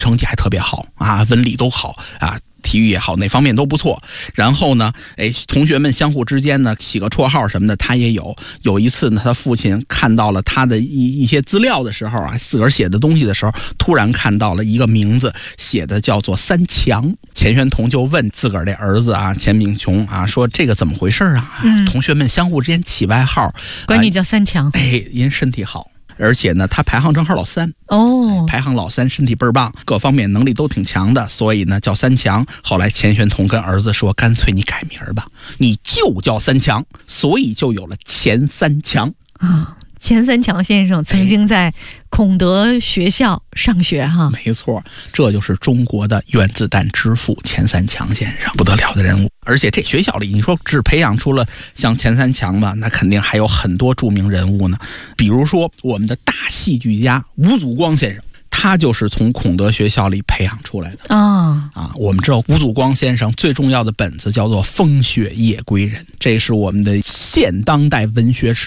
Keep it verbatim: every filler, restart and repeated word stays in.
成绩还特别好啊，文理都好啊，体育也好，哪方面都不错。然后呢，哎，同学们相互之间呢起个绰号什么的，他也有。有一次呢，他父亲看到了他的一一些资料的时候啊，自个儿写的东西的时候，突然看到了一个名字，写的叫做三强。钱玄同就问自个儿的儿子啊，钱秉琼啊，说这个怎么回事啊？嗯、同学们相互之间起外号， 管你叫三强。 啊、哎，因身体好。而且呢，他排行正好老三哦， 排行老三，身体倍儿棒，各方面能力都挺强的，所以呢叫三强。后来钱玄同跟儿子说，干脆你改名吧，你就叫三强，所以就有了钱三强啊。钱三强先生曾经在孔德学校上学哈， 没错，这就是中国的原子弹之父钱三强先生，不得了的人物。而且这学校里，你说只培养出了像钱三强吧，那肯定还有很多著名人物呢。比如说我们的大戏剧家吴祖光先生，他就是从孔德学校里培养出来的啊啊！我们知道吴祖光先生最重要的本子叫做《风雪夜归人》，这是我们的现当代文学史